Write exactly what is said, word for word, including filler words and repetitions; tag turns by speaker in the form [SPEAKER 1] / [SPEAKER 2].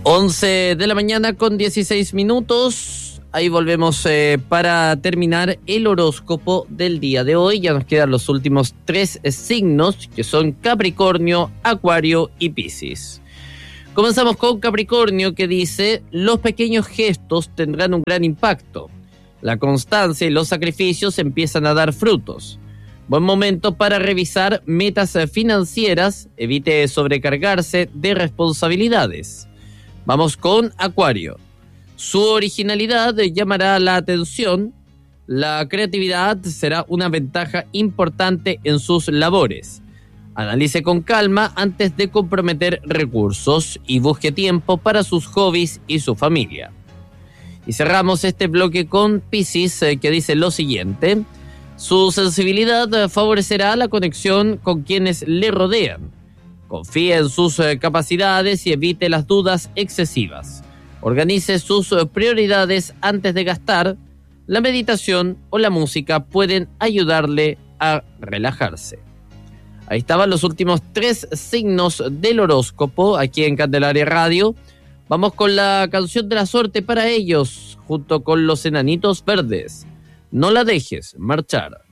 [SPEAKER 1] once de la mañana con dieciséis minutos. Ahí volvemos eh, para terminar el horóscopo del día de hoy. Ya nos quedan los últimos tres signos, que son Capricornio, Acuario y Piscis. Comenzamos con Capricornio, que dice: los pequeños gestos tendrán un gran impacto. La constancia y los sacrificios empiezan a dar frutos. Buen momento para revisar metas financieras. Evite sobrecargarse de responsabilidades. Vamos con Acuario. Su originalidad llamará la atención. La creatividad será una ventaja importante en sus labores. Analice con calma antes de comprometer recursos y busque tiempo para sus hobbies y su familia. Y cerramos este bloque con Piscis, eh, que dice lo siguiente: su sensibilidad favorecerá la conexión con quienes le rodean. Confíe en sus eh, capacidades y evite las dudas excesivas. Organice sus eh, prioridades antes de gastar. La meditación o la música pueden ayudarle a relajarse. Ahí estaban los últimos tres signos del horóscopo aquí en Candelaria Radio. Vamos con la canción de la suerte para ellos, junto con los Enanitos Verdes. No la dejes marchar.